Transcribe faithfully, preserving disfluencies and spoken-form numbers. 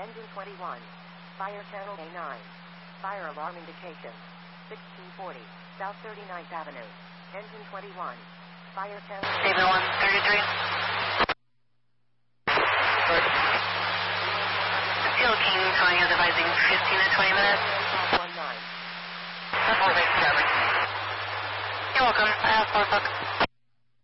Engine twenty-one. Fire channel A nine. Fire alarm indication. sixteen forty. South thirty-ninth Avenue. Engine twenty-one. Fire channel A nine. Stable one thirty-three.